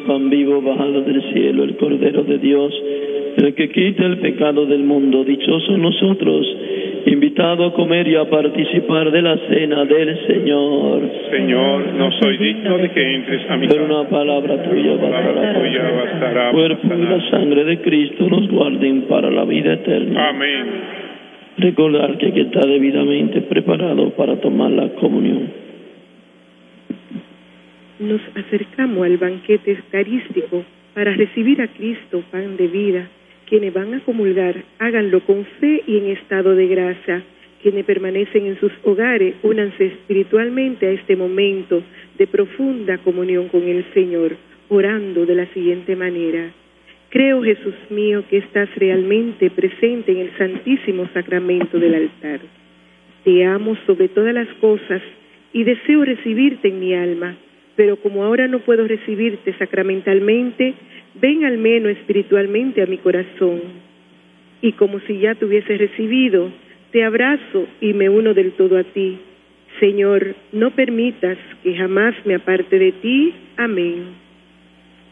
pan vivo bajado del cielo, el Cordero de Dios, el que quita el pecado del mundo. Dichosos nosotros, invitados a comer y a participar de la cena del Señor. Señor, no soy digno de que entres a mi casa. Pero una palabra tuya bastará. El cuerpo y la sangre de Cristo nos guarden para la vida eterna. Amén. Recordar que está debidamente preparado para tomar la comunión. Nos acercamos al banquete eucarístico para recibir a Cristo, pan de vida. Quienes van a comulgar, háganlo con fe y en estado de gracia. Quienes permanecen en sus hogares, únanse espiritualmente a este momento de profunda comunión con el Señor, orando de la siguiente manera. Creo, Jesús mío, que estás realmente presente en el santísimo sacramento del altar. Te amo sobre todas las cosas y deseo recibirte en mi alma. Pero como ahora no puedo recibirte sacramentalmente, ven al menos espiritualmente a mi corazón. Y como si ya te hubiese recibido, te abrazo y me uno del todo a ti. Señor, no permitas que jamás me aparte de ti. Amén.